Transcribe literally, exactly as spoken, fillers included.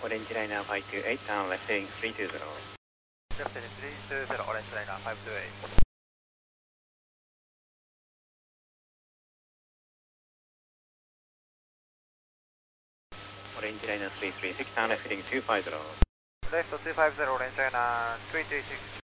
オレンジライナーファイブツーエイト、ターンレフトヘディングスリーツーゼロ。 レフトヘディングスリーツーゼロ、オレンジライナーファイブツーエイト。 オレンジライナースリースリーシックス、ターンレフトヘディングツーファイブゼロ。 レフトツーファイブゼロ、オレンジライナースリースリーシックス。